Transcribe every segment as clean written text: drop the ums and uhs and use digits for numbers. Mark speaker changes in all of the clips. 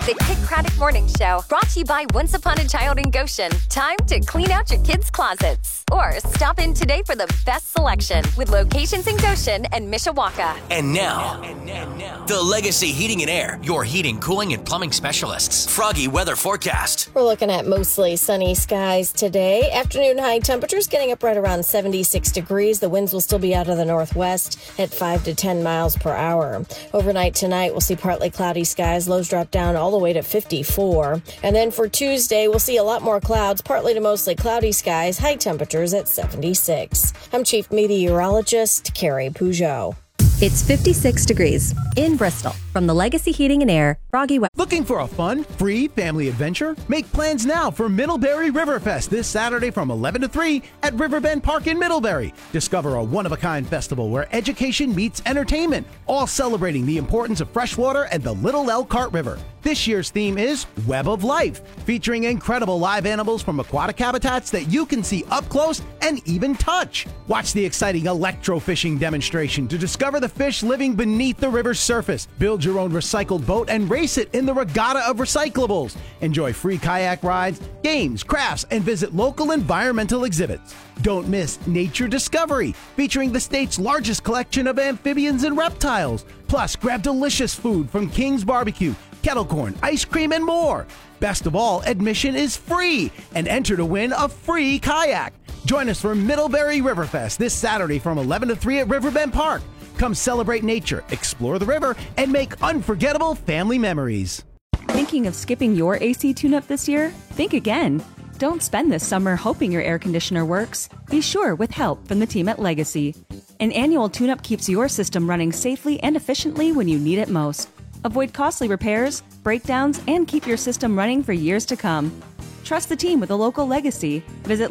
Speaker 1: The Kid Craddock Morning Show, brought to you by Once Upon a Child in Goshen. Time to clean out your kids' closets. Or stop in today for the best selection with locations in Goshen and Mishawaka.
Speaker 2: And now, the Legacy Heating and Air, your heating, cooling, and plumbing specialists. Froggy weather forecast.
Speaker 3: We're looking at mostly sunny skies today. Afternoon high temperatures getting up right around 76 degrees. The winds will still be out of the northwest at 5 to 10 miles per hour. Overnight tonight, we'll see partly cloudy skies. Lows drop down all the way to 54. And then for Tuesday, we'll see a lot more clouds, partly to mostly cloudy skies. High temperatures at 76. I'm Chief Meteorologist Carrie Peugeot.
Speaker 4: It's 56 degrees in Bristol. From the Legacy Heating and Air, Froggy Weather.
Speaker 5: Looking for a fun, free family adventure? Make plans now for Middlebury Riverfest this Saturday from 11 to 3 at Riverbend Park in Middlebury. Discover a one-of-a-kind festival where education meets entertainment, all celebrating the importance of freshwater and the Little Elkhart River. This year's theme is Web of Life, featuring incredible live animals from aquatic habitats that you can see up close and even touch. Watch the exciting electrofishing demonstration to discover the fish living beneath the river's surface. Build your own recycled boat and race it in the regatta of recyclables. Enjoy free kayak rides, games, crafts, and visit local environmental exhibits. Don't miss Nature Discovery, featuring the state's largest collection of amphibians and reptiles. Plus, grab delicious food from King's Barbecue, kettle corn, ice cream, and more. Best of all, admission is free, and enter to win a free kayak. Join us for Middlebury Riverfest this Saturday from 11 to 3 at Riverbend Park. Come celebrate nature, explore the river, and make unforgettable family memories.
Speaker 6: Thinking of skipping your AC tune-up this year? Think again. Don't spend this summer hoping your air conditioner works. Be sure with help from the team at Legacy. An annual tune-up keeps your system running safely and efficiently when you need it most. Avoid costly repairs, breakdowns, and keep your system running for years to come. Trust the team with a local Legacy. Visit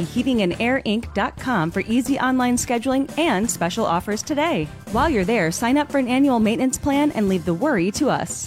Speaker 6: LegacyHeatingandAirInc.com for easy online scheduling and special offers today. While you're there, sign up for an annual maintenance plan and leave the worry to us.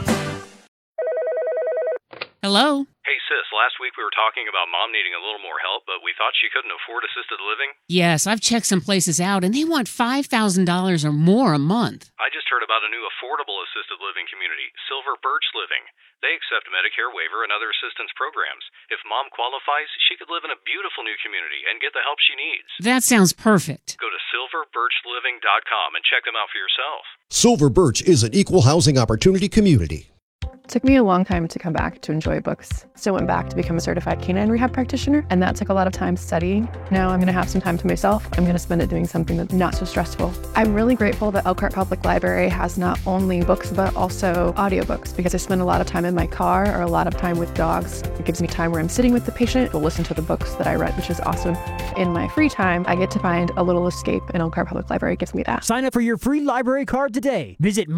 Speaker 7: Hello?
Speaker 8: Hey, sis, last week we were talking about Mom needing a little more help, but we thought she couldn't afford assisted living.
Speaker 7: Yes, I've checked some places out, and they want $5,000 or more a month.
Speaker 8: I just heard about a new affordable assisted living community, Silver Birch Living. They accept Medicare waiver and other assistance programs. If Mom qualifies, she could live in a beautiful new community and get the help she needs.
Speaker 7: That sounds perfect.
Speaker 8: Go to silverbirchliving.com and check them out for yourself.
Speaker 9: Silver Birch is an equal housing opportunity community.
Speaker 10: It took me a long time to come back to enjoy books. So I went back to become a certified canine rehab practitioner, and that took a lot of time studying. Now I'm going to have some time to myself. I'm going to spend it doing something that's not so stressful. I'm really grateful that Elkhart Public Library has not only books, but also audiobooks, because I spend a lot of time in my car or a lot of time with dogs. It gives me time where I'm sitting with the patient to listen to the books that I read, which is awesome. In my free time, I get to find a little escape, and Elkhart Public Library gives me that.
Speaker 11: Sign up for your free library card today. Visit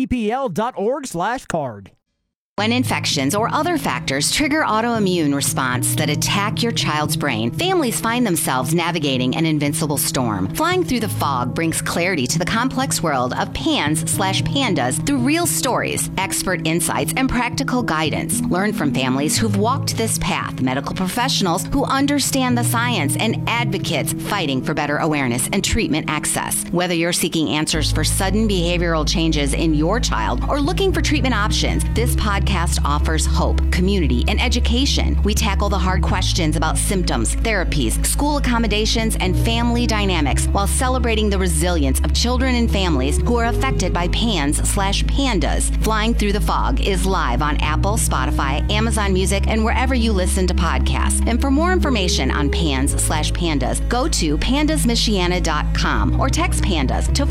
Speaker 11: myepl.org/card.
Speaker 12: When infections or other factors trigger autoimmune response that attack your child's brain, families find themselves navigating an invincible storm. Flying Through the Fog brings clarity to the complex world of PANS/PANDAS through real stories, expert insights, and practical guidance. Learn from families who've walked this path, medical professionals who understand the science, and advocates fighting for better awareness and treatment access. Whether you're seeking answers for sudden behavioral changes in your child or looking for treatment options, this podcast offers hope, community, and education. We tackle the hard questions about symptoms, therapies, school accommodations, and family dynamics while celebrating the resilience of children and families who are affected by PANS/PANDAS. Flying Through the Fog is live on Apple, Spotify, Amazon Music, and wherever you listen to podcasts. And for more information on PANS/PANDAS, go to pandasmichiana.com or text PANDAS to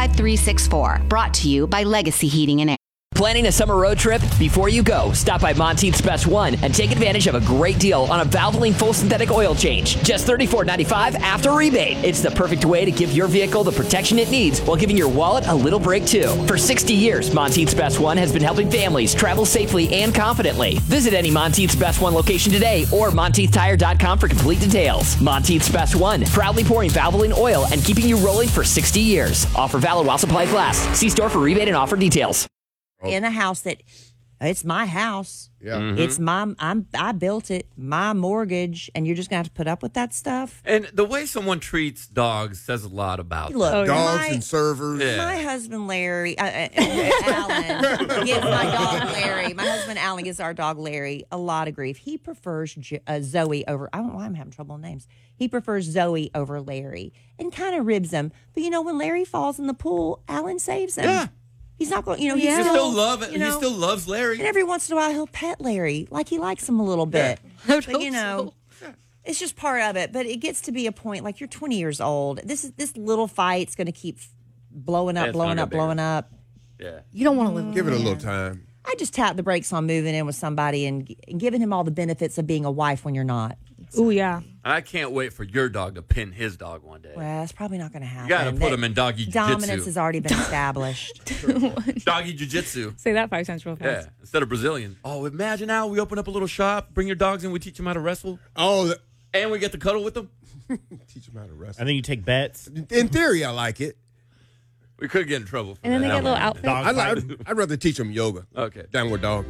Speaker 12: 45364. Brought to you by Legacy Heating and Air.
Speaker 13: Planning a summer road trip? Before you go, stop by Monteith's Best One and take advantage of a great deal on a Valvoline full synthetic oil change. Just $34.95 after rebate. It's the perfect way to give your vehicle the protection it needs while giving your wallet a little break too. For 60 years, Monteith's Best One has been helping families travel safely and confidently. Visit any Monteith's Best One location today or MonteithTire.com for complete details. Monteith's Best One, proudly pouring Valvoline oil and keeping you rolling for 60 years. Offer valid while supplies last. See store for rebate and offer details.
Speaker 14: In a house that it's my house.
Speaker 15: Yeah.
Speaker 8: Mm-hmm.
Speaker 14: It's I built it, my mortgage, and you're just going to have to put up with that stuff?
Speaker 15: And the way someone treats dogs says a lot about
Speaker 14: Look,
Speaker 15: dogs
Speaker 14: and
Speaker 15: servers.
Speaker 14: My husband Larry, Alan, gives my dog Larry. My husband Alan gives our dog Larry a lot of grief. He prefers Zoe over. I don't know why I'm having trouble with names. He prefers Zoe over Larry and kind of ribs him. But when Larry falls in the pool, Alan saves him.
Speaker 15: Yeah.
Speaker 14: He's not going. He
Speaker 15: still loves Larry.
Speaker 14: And every once in a while, he'll pet Larry like he likes him a little bit.
Speaker 16: Yeah.
Speaker 14: But it's just part of it. But it gets to be a point like you're 20 years old. This little fight's going to keep blowing up.
Speaker 15: Yeah.
Speaker 16: You don't want to live.
Speaker 17: Give it a little time.
Speaker 14: I just tap the brakes on moving in with somebody and giving him all the benefits of being a wife when you're not.
Speaker 16: Oh, yeah.
Speaker 15: I can't wait for your dog to pin his dog one day.
Speaker 14: Well, that's probably not going to happen.
Speaker 15: You got to put him in doggy jiu-jitsu.
Speaker 14: Dominance has already been established.
Speaker 15: Doggy jiu-jitsu.
Speaker 16: Say that 5 cents real fast.
Speaker 15: Yeah, instead of Brazilian. Oh, imagine now we open up a little shop, bring your dogs in, we teach them how to wrestle.
Speaker 17: Oh,
Speaker 15: and we get to cuddle with them.
Speaker 17: Teach them how to wrestle.
Speaker 18: And then you take bets.
Speaker 17: In theory, I like it.
Speaker 15: We could get in trouble.
Speaker 16: And then they get little outfits.
Speaker 17: I'd rather teach them yoga.
Speaker 15: Okay.
Speaker 17: Downward dog.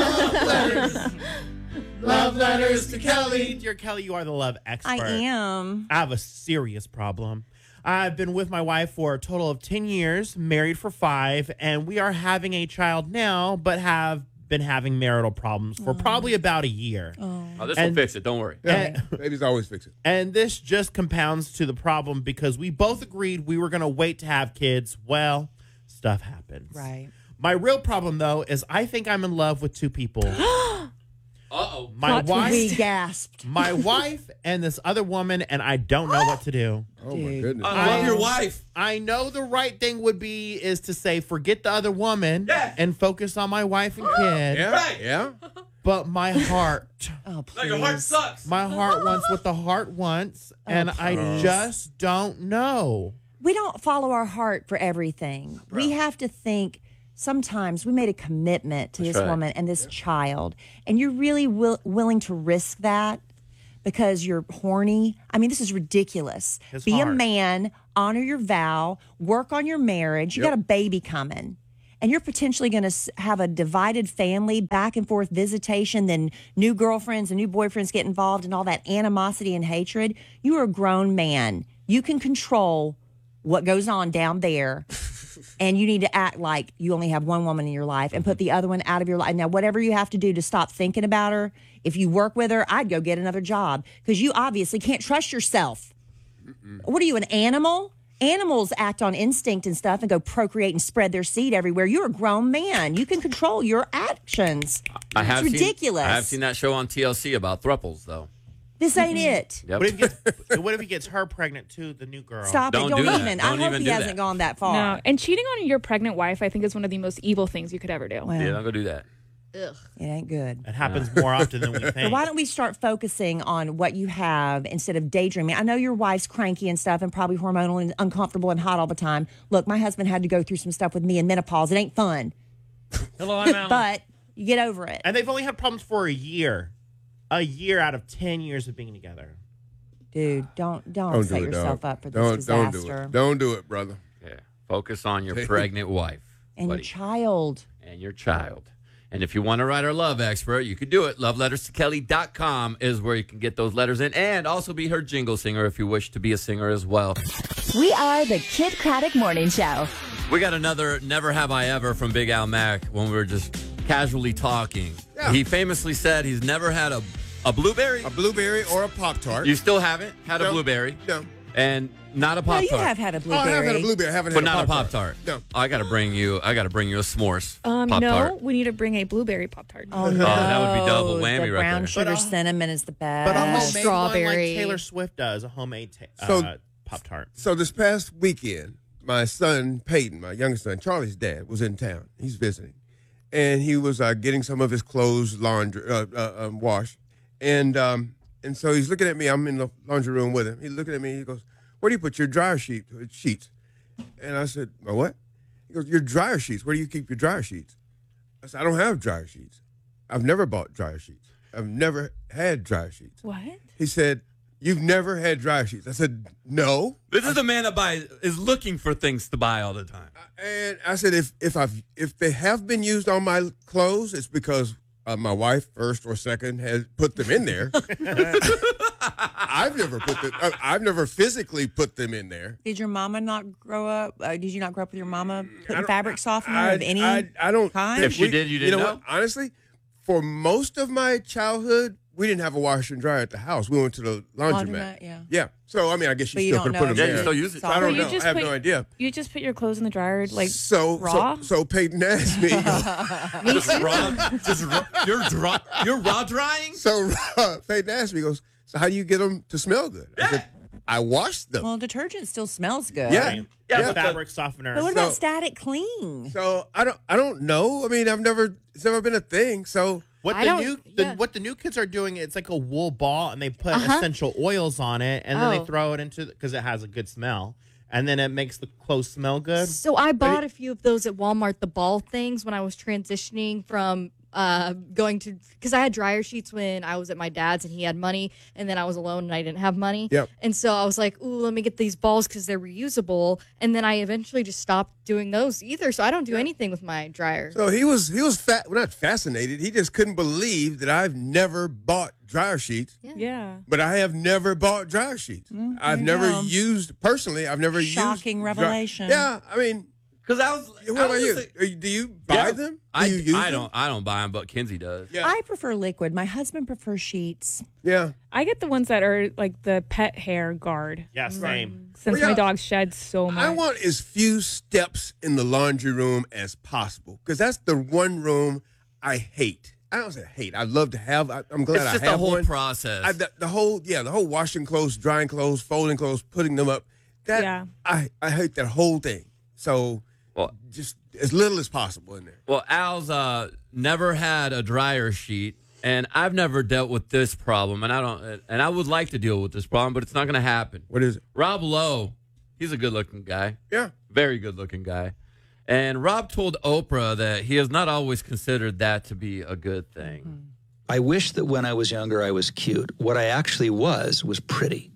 Speaker 18: Love letters to Kelly. Dear Kelly, you are the love expert.
Speaker 14: I am.
Speaker 18: I have a serious problem. I've been with my wife for a total of 10 years, married for 5, and we are having a child now, but have been having marital problems for probably about a year.
Speaker 15: Oh, this will fix it. Don't worry.
Speaker 17: Yeah, babies always fix it.
Speaker 18: And this just compounds to the problem because we both agreed we were going to wait to have kids. Well, stuff happens.
Speaker 14: Right.
Speaker 18: My real problem, though, is I think I'm in love with 2 people.
Speaker 15: Uh-oh.
Speaker 18: My wife.
Speaker 14: We gasped.
Speaker 18: My wife and this other woman, and I don't know what to do.
Speaker 17: Oh, my goodness.
Speaker 15: I love your wife.
Speaker 18: I know the right thing would be is to say, forget the other woman and focus on my wife and kid.
Speaker 17: Yeah.
Speaker 15: Right.
Speaker 17: Yeah.
Speaker 18: But my heart.
Speaker 14: Oh, please.
Speaker 15: No, your heart sucks.
Speaker 18: My heart wants what the heart wants, and I just don't know.
Speaker 14: We don't follow our heart for everything. Bro. We have to think. Sometimes we made a commitment to this woman and this child, and you're really willing to risk that because you're horny. I mean, this is ridiculous. Be a man, honor your vow, work on your marriage. You got a baby coming, and you're potentially going to have a divided family, back and forth visitation, then new girlfriends and new boyfriends get involved in all that animosity and hatred. You are a grown man. You can control what goes on down there. And you need to act like you only have one woman in your life and put the other one out of your life. Now, whatever you have to do to stop thinking about her, if you work with her, I'd go get another job because you obviously can't trust yourself. What are you, an animal? Animals act on instinct and stuff and go procreate and spread their seed everywhere. You're a grown man. You can control your actions. It's ridiculous.
Speaker 15: I have seen that show on TLC about thruples, though.
Speaker 14: This ain't it.
Speaker 15: Yep.
Speaker 18: What if he gets her pregnant too, the new girl?
Speaker 14: Stop it. Don't even. I hope he hasn't gone that far.
Speaker 16: No. And cheating on your pregnant wife, I think, is one of the most evil things you could ever do.
Speaker 14: Well,
Speaker 15: yeah, don't go do that.
Speaker 14: Ugh. It ain't good.
Speaker 18: It happens more often than we think.
Speaker 14: So why don't we start focusing on what you have instead of daydreaming? I know your wife's cranky and stuff and probably hormonal and uncomfortable and hot all the time. Look, my husband had to go through some stuff with me in menopause. It ain't fun.
Speaker 18: Hello, I'm Alan.
Speaker 14: But you get over it.
Speaker 18: And they've only had problems for a year. A year out of 10 years of being together.
Speaker 14: Dude, don't set yourself up for this disaster.
Speaker 17: Don't do it, brother.
Speaker 15: Yeah. Focus on your pregnant wife.
Speaker 14: And your child.
Speaker 15: And your child. And if you want to write our love expert, you could do it. LoveLettersToKelly.com is where you can get those letters in and also be her jingle singer if you wish to be a singer as well.
Speaker 1: We are the Kid Craddock Morning Show.
Speaker 15: We got another Never Have I Ever from Big Al Mack when we were just casually talking. Yeah. He famously said he's never had a blueberry.
Speaker 17: A blueberry or a Pop-Tart.
Speaker 15: You still haven't had a blueberry?
Speaker 17: No.
Speaker 15: And not a Pop-Tart.
Speaker 14: No, you have had a blueberry.
Speaker 17: Oh, I have had a blueberry. I haven't had a Pop-Tart.
Speaker 15: But not a Pop-Tart.
Speaker 17: No.
Speaker 15: I got to bring you a s'mores Pop-Tart.
Speaker 16: No, we need to bring a blueberry Pop-Tart.
Speaker 14: Oh, no.
Speaker 15: That would be double whammy
Speaker 14: the
Speaker 15: right there.
Speaker 14: brown sugar cinnamon is the best.
Speaker 18: But a homemade
Speaker 16: strawberry.
Speaker 18: one like Taylor Swift does, a homemade Pop-Tart.
Speaker 17: So this past weekend, my son, Peyton, my youngest son, Charlie's dad, was in town. He's visiting. And he was getting some of his clothes washed. And so he's looking at me. I'm in the laundry room with him. He's looking at me. He goes, "Where do you put your dryer sheets?" And I said, "My what?" He goes, "Your dryer sheets. Where do you keep your dryer sheets?" I said, "I don't have dryer sheets. I've never bought dryer sheets. I've never had dryer sheets."
Speaker 16: What?
Speaker 17: He said, "You've never had dryer sheets." I said, "No."
Speaker 15: This is a man that is looking for things to buy all the time.
Speaker 17: And I said, if they have been used on my clothes, it's because my wife, first or second, has put them in there. I've never physically put them in there.
Speaker 14: Did your mama not grow up? Did you not grow up with your mama putting fabric softener of any
Speaker 17: I don't.
Speaker 14: kind?
Speaker 15: If she did, you didn't know?
Speaker 17: What? Honestly, for most of my childhood, we didn't have a washer and dryer at the house. We went to the laundromat.
Speaker 14: Yeah.
Speaker 17: So, I mean, I guess
Speaker 14: But
Speaker 17: you
Speaker 14: you
Speaker 17: still
Speaker 14: don't
Speaker 17: could put
Speaker 14: know
Speaker 17: them
Speaker 14: if
Speaker 17: there.
Speaker 15: you still use it.
Speaker 17: So I don't
Speaker 16: You
Speaker 17: know.
Speaker 16: just
Speaker 17: I have
Speaker 16: put-
Speaker 17: no idea.
Speaker 16: You just put your clothes in the dryer like
Speaker 17: So
Speaker 16: raw.
Speaker 17: So Peyton asked me.
Speaker 15: You're raw drying?
Speaker 17: So Peyton asked me, he goes, so how do you get them to smell good? I said, I wash them.
Speaker 14: Well, detergent still smells good.
Speaker 17: Yeah.
Speaker 18: Yeah, fabric softener.
Speaker 14: But what about static clean?
Speaker 17: So I don't know. I mean, it's never been a thing. So
Speaker 18: What the new kids are doing, it's like a wool ball, and they put essential oils on it, and then they throw it into because it has a good smell, and then it makes the clothes smell good.
Speaker 19: So I bought a few of those at Walmart, the ball things, when I was transitioning from going to, because I had dryer sheets when I was at my dad's and he had money, and then I was alone and I didn't have money.
Speaker 17: Yep.
Speaker 19: And so I was like, ooh, let me get these balls because they're reusable. And then I eventually just stopped doing those either. So I don't do anything with my dryer.
Speaker 17: So he was not fascinated. He just couldn't believe that I've never bought dryer sheets.
Speaker 16: Yeah.
Speaker 17: But I have never bought dryer sheets. I've never used used
Speaker 14: Shocking revelation.
Speaker 17: Yeah, I mean,
Speaker 15: because I was.
Speaker 17: What about you? Do you buy them? Do you use
Speaker 15: I
Speaker 17: them?
Speaker 15: don't buy them, but Kinsey does.
Speaker 17: Yeah.
Speaker 14: I prefer liquid. My husband prefers sheets.
Speaker 17: Yeah.
Speaker 16: I get the ones that are like the pet hair guard.
Speaker 18: Yeah, same.
Speaker 16: Since
Speaker 17: Well, yeah.
Speaker 16: my dog sheds so much.
Speaker 17: I want as few steps in the laundry room as possible because that's the one room I hate. I don't say hate. I love to have. I'm glad
Speaker 15: It's
Speaker 17: I
Speaker 15: just
Speaker 17: have
Speaker 15: the whole
Speaker 17: one.
Speaker 15: process.
Speaker 17: The whole washing clothes, drying clothes, folding clothes, putting them up. I hate that whole thing. So just as little as possible in there.
Speaker 15: Well, Al's never had a dryer sheet, and I've never dealt with this problem, and I would like to deal with this problem, but it's not going to happen.
Speaker 17: What is it?
Speaker 15: Rob Lowe, he's a good-looking guy.
Speaker 17: Yeah.
Speaker 15: Very good-looking guy. And Rob told Oprah that he has not always considered that to be a good thing.
Speaker 20: I wish that when I was younger, I was cute. What I actually was pretty.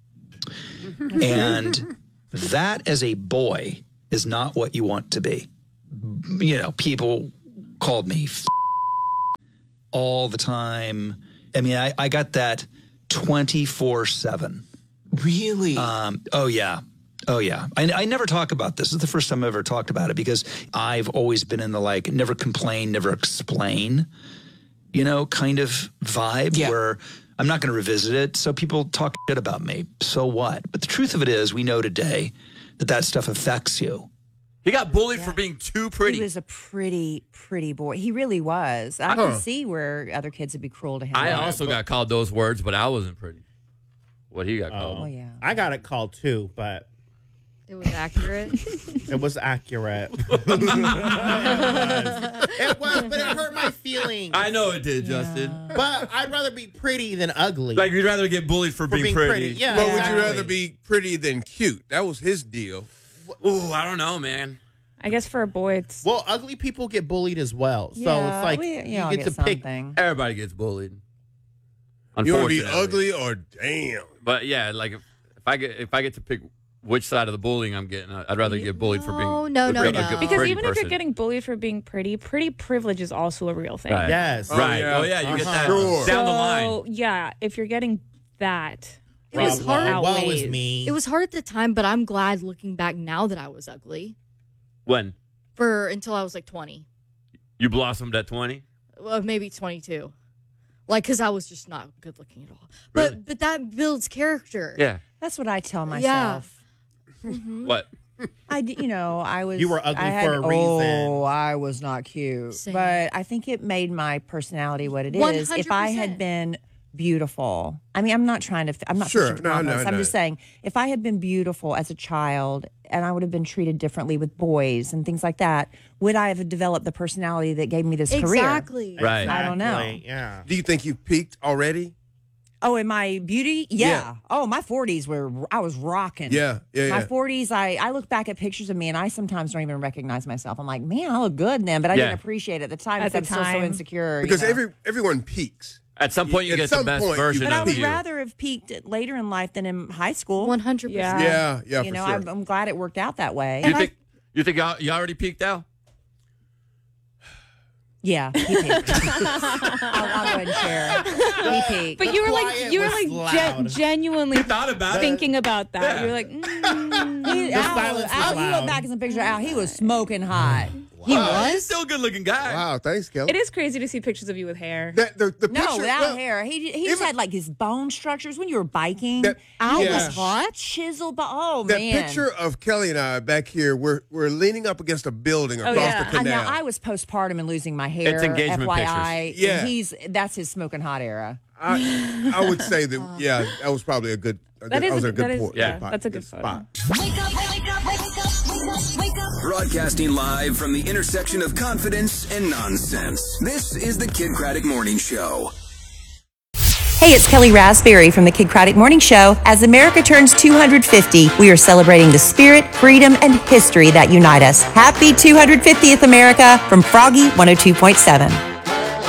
Speaker 20: And that, as a boy, is not what you want to be. You know, people called me all the time. I mean, I got that 24/7.
Speaker 21: Really?
Speaker 20: Oh, yeah. I never talk about this. This is the first time I've ever talked about it because I've always been in the never complain, never explain, kind of vibe where I'm not going to revisit it. So people talk shit about me. So what? But the truth of it is we know today that stuff affects you.
Speaker 15: He got bullied for being too pretty.
Speaker 14: He was a pretty boy. He really was. I can see where other kids would be cruel to him.
Speaker 15: I also got called those words, but I wasn't pretty. What he got called.
Speaker 14: Oh, yeah.
Speaker 18: I got it called too, but
Speaker 19: It was accurate.
Speaker 18: it was accurate. It was, but it hurt my feelings.
Speaker 15: I know it did, Justin.
Speaker 18: But I'd rather be pretty than ugly.
Speaker 15: Like, you'd rather get bullied for being pretty.
Speaker 18: Yeah,
Speaker 17: But would you rather be pretty than cute? That was his deal.
Speaker 15: Ooh, I don't know, man.
Speaker 16: I guess for a boy, it's...
Speaker 18: Well, ugly people get bullied as well. So it's like you
Speaker 14: all
Speaker 18: get to pick.
Speaker 15: Everybody gets bullied.
Speaker 17: You want to be
Speaker 15: Unfortunately.
Speaker 17: ugly or damn?
Speaker 15: But yeah, like if I get to pick which side of the bullying I'm getting, I'd rather get bullied for being
Speaker 19: no.
Speaker 15: a good
Speaker 16: Because
Speaker 15: pretty
Speaker 16: even if
Speaker 15: person.
Speaker 16: you're getting bullied for being pretty privilege is also a real thing.
Speaker 15: Right.
Speaker 18: Yes.
Speaker 15: Right.
Speaker 17: yeah.
Speaker 15: Oh yeah, you get that
Speaker 17: Sure.
Speaker 15: down the
Speaker 16: So,
Speaker 15: line.
Speaker 16: yeah, if you're getting that,
Speaker 19: It was hard.
Speaker 18: Woe is me.
Speaker 19: It was hard at the time, but I'm glad looking back now that I was ugly
Speaker 15: When
Speaker 19: until I was like 20.
Speaker 15: you blossomed at 20.
Speaker 19: Well, maybe 22. Because I was just not good looking at all.
Speaker 15: Really?
Speaker 19: But that builds character.
Speaker 15: Yeah.
Speaker 14: That's what I tell myself.
Speaker 15: What?
Speaker 14: I was.
Speaker 18: You were ugly
Speaker 14: I had,
Speaker 18: for a reason.
Speaker 14: Oh, I was not cute.
Speaker 19: Same.
Speaker 14: But I think it made my personality what it is. If I had
Speaker 19: 100%.
Speaker 14: been beautiful, I mean, I'm not fishing for compliments. I'm just saying, if I had been beautiful as a child and I would have been treated differently with boys and things like that, would I have developed the personality that gave me this career?
Speaker 19: Exactly.
Speaker 15: Right.
Speaker 14: I don't know.
Speaker 18: Yeah.
Speaker 17: Do you think you've peaked already?
Speaker 14: Oh, in my beauty? Yeah.
Speaker 17: Yeah.
Speaker 14: Oh, my 40s I was rocking.
Speaker 17: Yeah.
Speaker 14: My 40s, I look back at pictures of me and I sometimes don't even recognize myself. I'm like, man, I look good then, but I didn't appreciate it at the time
Speaker 16: At
Speaker 14: because
Speaker 16: the
Speaker 14: I'm still so
Speaker 16: time.
Speaker 14: insecure.
Speaker 17: Because
Speaker 14: you know?
Speaker 17: everyone peaks.
Speaker 15: At some point, you
Speaker 17: At
Speaker 15: get the
Speaker 17: some
Speaker 15: best
Speaker 17: point,
Speaker 15: version
Speaker 14: But I
Speaker 15: of
Speaker 14: would
Speaker 15: you.
Speaker 14: rather have peaked later in life than in high school.
Speaker 19: 100%.
Speaker 16: Yeah.
Speaker 17: Yeah,
Speaker 14: You
Speaker 17: for
Speaker 14: know,
Speaker 17: sure.
Speaker 14: I'm glad it worked out that way.
Speaker 15: You think you already peaked out?
Speaker 14: Yeah, he peaked. I'll go ahead and share. He peaked.
Speaker 16: But you were
Speaker 18: quiet was loud.
Speaker 16: genuinely
Speaker 15: thought about it.
Speaker 16: thinking about that.
Speaker 15: Yeah.
Speaker 16: You were like,
Speaker 14: Al,
Speaker 18: silence was
Speaker 14: you
Speaker 18: loud.
Speaker 14: look back at some picture of Al, he was smoking hot. He was?
Speaker 15: He's still a good-looking guy.
Speaker 17: Wow, thanks, Kelly.
Speaker 16: It is crazy to see pictures of you with hair.
Speaker 17: The picture,
Speaker 14: No, without
Speaker 17: well,
Speaker 14: hair. He just had like his bone structures when you were biking.
Speaker 17: I
Speaker 14: was hot. Chiseled,
Speaker 17: that
Speaker 14: man.
Speaker 17: picture of Kelly and I back here, we're leaning up against a building across the canal.
Speaker 14: I was postpartum and losing my hair.
Speaker 15: It's engagement
Speaker 14: FYI.
Speaker 17: pictures. Yeah.
Speaker 14: And that's his smoking hot era.
Speaker 17: I would say that, that was probably a good
Speaker 16: That's a good
Speaker 17: spot.
Speaker 21: Broadcasting live from the intersection of confidence and nonsense. This is the Kid Craddock Morning Show.
Speaker 22: Hey, it's Kelly Raspberry from the Kid Craddock Morning Show. As America turns 250, we are celebrating the spirit, freedom, and history that unite us. Happy 250th, America, from Froggy 102.7.